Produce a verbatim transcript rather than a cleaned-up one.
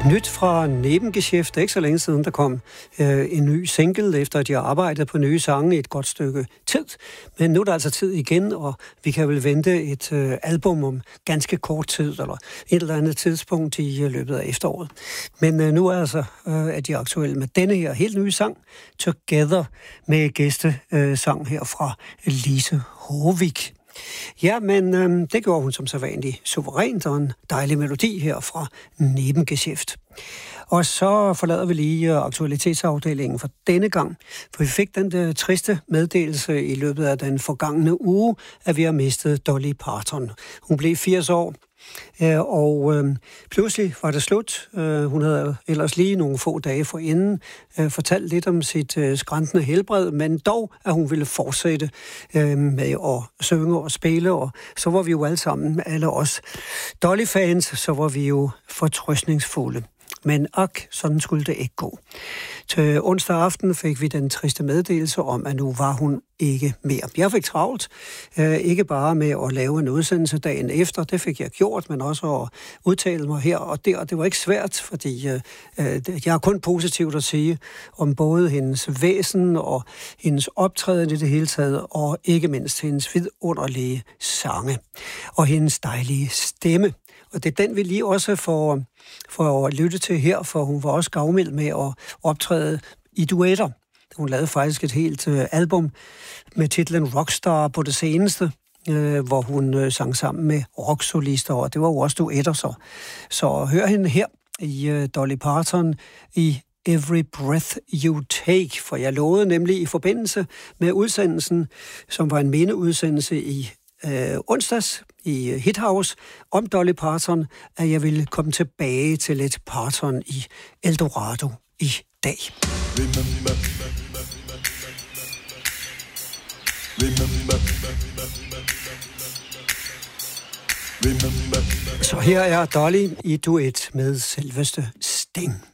Nyt fra Nebengeschäft. Det er ikke så længe siden, der kom øh, en ny single, efter at de har arbejdet på nye sange i et godt stykke tid. Men nu er der altså tid igen, og vi kan vel vente et øh, album om ganske kort tid, eller et eller andet tidspunkt i øh, løbet af efteråret. Men øh, nu er altså, øh, at de er aktuelle med denne her helt nye sang, Together, med gæstesang øh, her fra Lise Håvik. Ja, men øhm, det gjorde hun som sædvanlig suverænt, og en dejlig melodi her fra Nebengeschäft. Og så forlader vi lige aktualitetsafdelingen for denne gang, for vi fik den der triste meddelelse i løbet af den forgangne uge, at vi har mistet Dolly Parton. Hun blev firs år, og øh, pludselig var det slut. Hun havde ellers lige nogle få dage forinden øh, fortalt lidt om sit øh, skrantende helbred, men dog, at hun ville fortsætte øh, med at synge og spille, og så var vi jo alle sammen, alle os Dolly-fans, så var vi jo fortrøstningsfulde. Men ak, sådan skulle det ikke gå. Til onsdag aften fik vi den triste meddelelse om, at nu var hun ikke mere. Jeg fik travlt, øh, ikke bare med at lave en udsendelse dagen efter, det fik jeg gjort, men også at udtale mig her og der, og det var ikke svært, fordi øh, jeg har kun positivt at sige om både hendes væsen og hendes optræden i det hele taget, og ikke mindst hendes vidunderlige sange og hendes dejlige stemme. Og det er den, vi lige også får, får at lytte til her, for hun var også gavmild med at optræde i duetter. Hun lavede faktisk et helt øh, album med titlen Rockstar på det seneste, øh, hvor hun øh, sang sammen med rocksolister, og det var jo også duetter. Så, så hør hende her i øh, Dolly Parton i Every Breath You Take, for jeg lovede nemlig i forbindelse med udsendelsen, som var en mindeudsendelse i øh, onsdags, i Hithouse om Dolly Parton, at jeg ville komme tilbage til lidt Parton i Eldorado i dag. Remember. Remember. Remember. Så her er Dolly i duet med selveste Sting.